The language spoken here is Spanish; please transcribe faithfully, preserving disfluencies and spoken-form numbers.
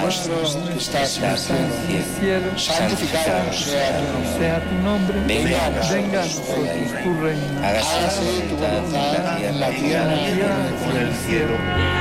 nuestro que estás en el cielo, cielo, santificado sea tu nombre. sea tu nombre, Venga a nosotros venga a nosotros tu reino. Hágase tu voluntad en la tierra como en el cielo.